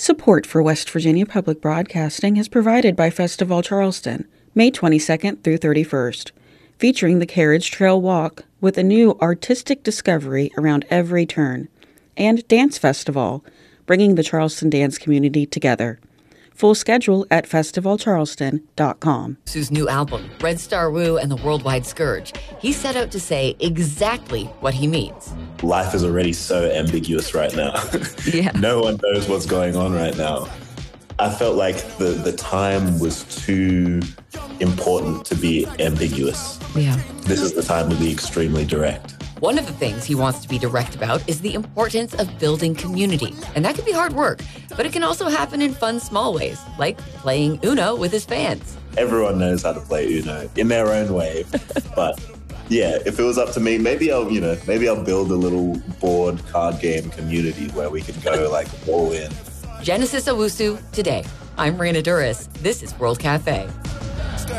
Support for West Virginia Public Broadcasting is provided by Festival Charleston, May 22nd through 31st, featuring the Carriage Trail Walk with a new artistic discovery around every turn, and Dance Festival, bringing the Charleston dance community together. Full schedule at festivalcharleston.com. His new album, Red Star Woo and the Worldwide Scourge, he set out to say exactly what he means. Life is already so ambiguous right now. Yeah. No one knows what's going on right now. I felt like the time was too important to be ambiguous. Yeah. This is the time to be extremely direct. One of the things he wants to be direct about is the importance of building community. And that can be hard work, but it can also happen in fun, small ways, like playing Uno with his fans. Everyone knows how to play Uno in their own way. But yeah, if it was up to me, maybe I'll build a little board card game community where we can go like all in. Genesis Owusu today. I'm Marina Duras. This is World Cafe.